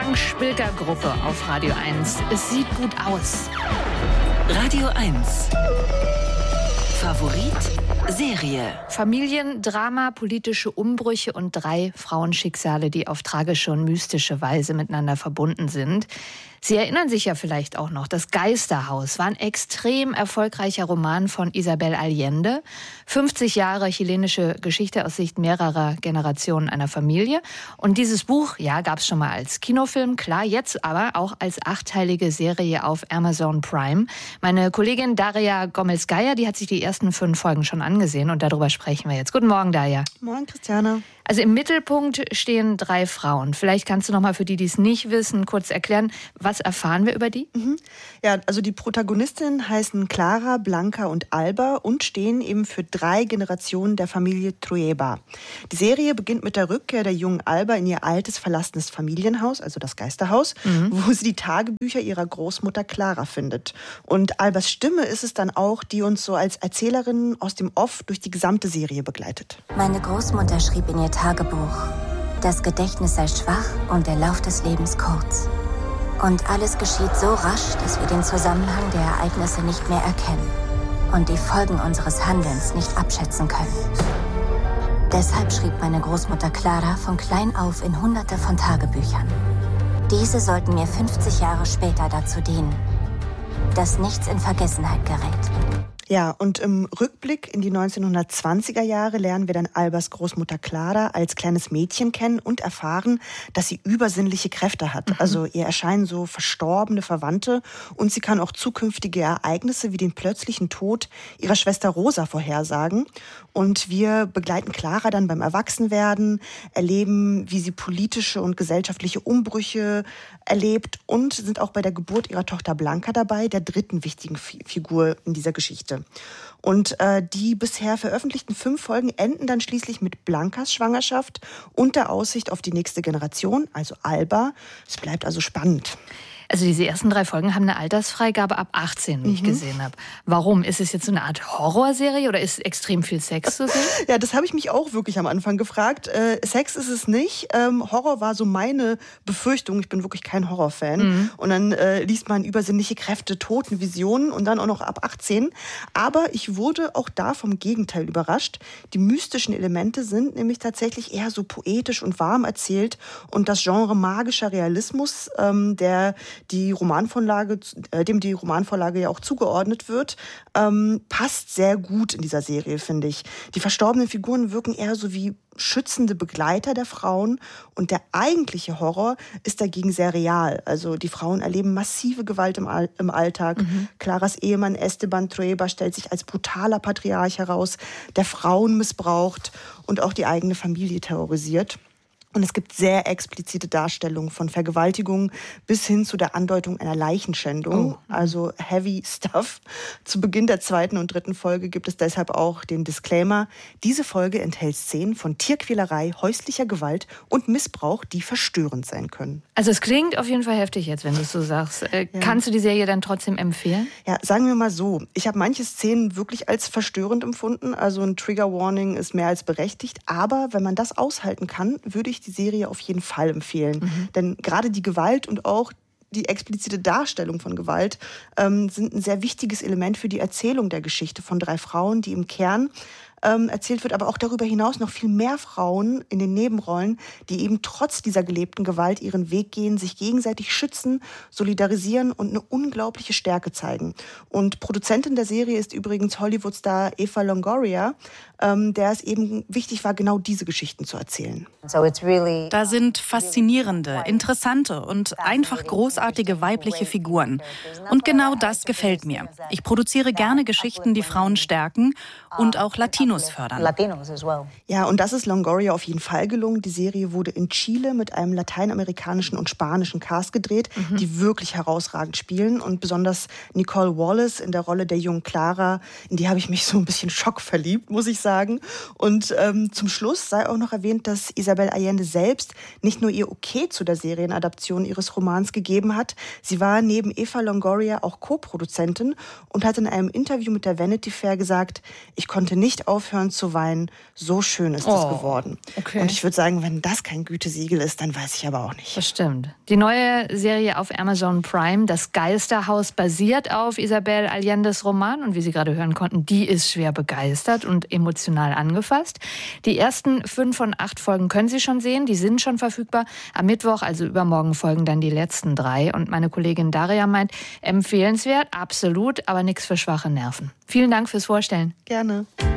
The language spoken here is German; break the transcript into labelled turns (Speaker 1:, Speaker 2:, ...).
Speaker 1: Frank-Spilker-Gruppe auf Radio 1. Es sieht gut aus.
Speaker 2: Radio 1. Favorit Serie.
Speaker 1: Familiendrama, politische Umbrüche und 3 Frauenschicksale, die auf tragische und mystische Weise miteinander verbunden sind. Sie erinnern sich ja vielleicht auch noch, das Geisterhaus war ein extrem erfolgreicher Roman von Isabel Allende. 50 Jahre chilenische Geschichte aus Sicht mehrerer Generationen einer Familie. Und dieses Buch, ja, gab es schon mal als Kinofilm, klar, jetzt aber auch als 8-teilige Serie auf Amazon Prime. Meine Kollegin Daria Gomez-Geier, die hat sich die ersten 5 Folgen schon angesehen und darüber sprechen wir jetzt. Guten Morgen, Daria.
Speaker 3: Moin, Christiane.
Speaker 1: Also im Mittelpunkt stehen 3 Frauen. Vielleicht kannst du noch mal für die, die es nicht wissen, kurz erklären, was erfahren wir über die?
Speaker 3: Ja, also die Protagonistinnen heißen Clara, Blanca und Alba und stehen eben für 3 Generationen der Familie Trueba. Die Serie beginnt mit der Rückkehr der jungen Alba in ihr altes, verlassenes Familienhaus, also das Geisterhaus, wo sie die Tagebücher ihrer Großmutter Clara findet. Und Albas Stimme ist es dann auch, die uns so als Erzählerin aus dem Off durch die gesamte Serie begleitet.
Speaker 4: Meine Großmutter schrieb in ihr Tagebuch: Das Gedächtnis sei schwach und der Lauf des Lebens kurz. Und alles geschieht so rasch, dass wir den Zusammenhang der Ereignisse nicht mehr erkennen und die Folgen unseres Handelns nicht abschätzen können. Deshalb schrieb meine Großmutter Clara von klein auf in Hunderte von Tagebüchern. Diese sollten mir 50 Jahre später dazu dienen, dass nichts in Vergessenheit gerät.
Speaker 3: Ja, und im Rückblick in die 1920er Jahre lernen wir dann Albas Großmutter Clara als kleines Mädchen kennen und erfahren, dass sie übersinnliche Kräfte hat. Also ihr erscheinen so verstorbene Verwandte und sie kann auch zukünftige Ereignisse wie den plötzlichen Tod ihrer Schwester Rosa vorhersagen. Und wir begleiten Clara dann beim Erwachsenwerden, erleben, wie sie politische und gesellschaftliche Umbrüche erlebt und sind auch bei der Geburt ihrer Tochter Blanca dabei, der 3. wichtigen Figur in dieser Geschichte. Und die bisher veröffentlichten 5 Folgen enden dann schließlich mit Blancas Schwangerschaft und der Aussicht auf die nächste Generation, also Alba. Es bleibt also spannend.
Speaker 1: Also diese ersten 3 Folgen haben eine Altersfreigabe ab 18, wie ich gesehen habe. Warum? Ist es jetzt so eine Art Horrorserie oder ist extrem viel Sex zu sehen?
Speaker 3: Ja, das habe ich mich auch wirklich am Anfang gefragt. Sex ist es nicht. Horror war so meine Befürchtung. Ich bin wirklich kein Horrorfan. Und dann liest man übersinnliche Kräfte, Totenvisionen und dann auch noch ab 18. Aber ich wurde auch da vom Gegenteil überrascht. Die mystischen Elemente sind nämlich tatsächlich eher so poetisch und warm erzählt. Und das Genre magischer Realismus, dem die Romanvorlage ja auch zugeordnet wird, passt sehr gut in dieser Serie, finde ich. Die verstorbenen Figuren wirken eher so wie schützende Begleiter der Frauen und der eigentliche Horror ist dagegen sehr real. Also die Frauen erleben massive Gewalt im Alltag. Claras Ehemann Esteban Trueba stellt sich als brutaler Patriarch heraus, der Frauen missbraucht und auch die eigene Familie terrorisiert. Und es gibt sehr explizite Darstellungen von Vergewaltigungen bis hin zu der Andeutung einer Leichenschändung, also heavy stuff. Zu Beginn der 2. und 3. Folge gibt es deshalb auch den Disclaimer: Diese Folge enthält Szenen von Tierquälerei, häuslicher Gewalt und Missbrauch, die verstörend sein können.
Speaker 1: Also es klingt auf jeden Fall heftig jetzt, wenn du es so sagst. Kannst du die Serie dann trotzdem empfehlen?
Speaker 3: Ja, sagen wir mal so. Ich habe manche Szenen wirklich als verstörend empfunden. Also ein Trigger Warning ist mehr als berechtigt. Aber wenn man das aushalten kann, würde ich die Serie auf jeden Fall empfehlen. Denn gerade die Gewalt und auch die explizite Darstellung von Gewalt sind ein sehr wichtiges Element für die Erzählung der Geschichte von 3 Frauen, die im Kern erzählt wird, aber auch darüber hinaus noch viel mehr Frauen in den Nebenrollen, die eben trotz dieser gelebten Gewalt ihren Weg gehen, sich gegenseitig schützen, solidarisieren und eine unglaubliche Stärke zeigen. Und Produzentin der Serie ist übrigens Hollywood-Star Eva Longoria, der es eben wichtig war, genau diese Geschichten zu erzählen.
Speaker 5: Da sind faszinierende, interessante und einfach großartige weibliche Figuren. Und genau das gefällt mir. Ich produziere gerne Geschichten, die Frauen stärken und auch Latinos fördern.
Speaker 3: Ja, und das ist Longoria auf jeden Fall gelungen. Die Serie wurde in Chile mit einem lateinamerikanischen und spanischen Cast gedreht, die wirklich herausragend spielen. Und besonders Nicole Wallace in der Rolle der jungen Clara, in die habe ich mich so ein bisschen schockverliebt, muss ich sagen. Und zum Schluss sei auch noch erwähnt, dass Isabel Allende selbst nicht nur ihr Okay zu der Serienadaption ihres Romans gegeben hat. Sie war neben Eva Longoria auch Co-Produzentin und hat in einem Interview mit der Vanity Fair gesagt: Ich konnte nicht aufhören zu weinen. So schön ist es geworden.
Speaker 1: Okay.
Speaker 3: Und ich würde sagen, wenn das kein Gütesiegel ist, dann weiß ich aber auch nicht.
Speaker 1: Das stimmt. Die neue Serie auf Amazon Prime, Das Geisterhaus, basiert auf Isabel Allende's Roman. Und wie Sie gerade hören konnten, die ist schwer begeistert und emotional angefasst. Die ersten 5 von 8 Folgen können Sie schon sehen. Die sind schon verfügbar. Am Mittwoch, also übermorgen, folgen dann die letzten 3. Und meine Kollegin Daria meint, empfehlenswert, absolut, aber nichts für schwache Nerven. Vielen Dank fürs Vorstellen.
Speaker 3: Gerne.